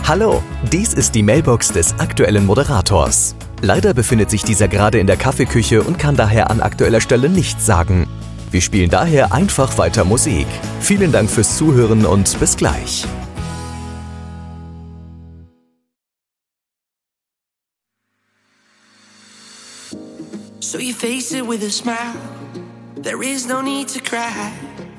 Hallo, dies ist die Mailbox des aktuellen Moderators. Leider befindet sich dieser gerade in der Kaffeeküche und kann daher an aktueller Stelle nichts sagen. Wir spielen daher einfach weiter Musik. Vielen Dank fürs Zuhören und bis gleich. So you face it with a smile. There is no need to cry.